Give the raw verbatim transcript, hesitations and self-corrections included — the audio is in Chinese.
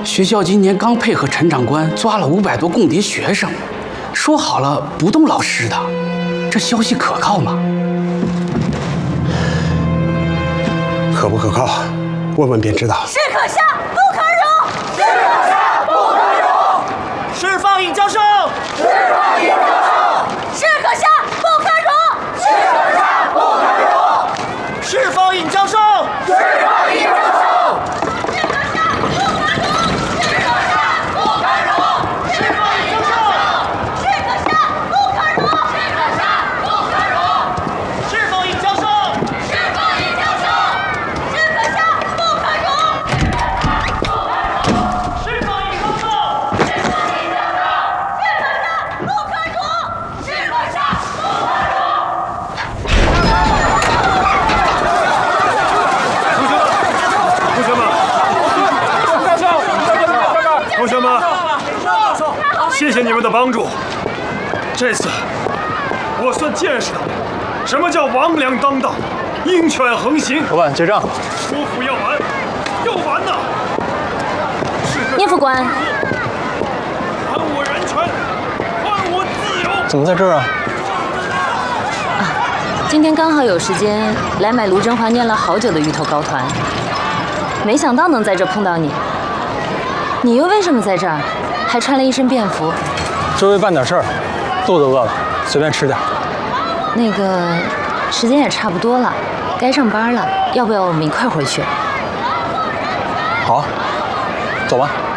学校今年刚配合陈长官抓了五百多共谍学生，说好了不动老师的，这消息可靠吗？ 可不可靠？问问便知道。 是可下，不可容； 是可下，不可容。 释放尹教授！ 释放尹教授！ 是可下，不可容； 是可下，不可容。 释放尹教授！ 释放尹教授！ 同学们，谢谢你们的帮助。这次我算见识到了什么叫王良当道，鹰犬横行。 老板结账。 说服要完，要完呐！ 聂副官， 还我人权，还我自由。 怎么在这儿啊？ 啊，今天刚好有时间来买卢振华念了好久的芋头糕团，没想到能在这碰到你。 你又为什么在这儿？还穿了一身便服？ 周围办点事儿，肚子饿了，随便吃点。 那个，时间也差不多了，该上班了，要不要我们一块回去？ 好，走吧。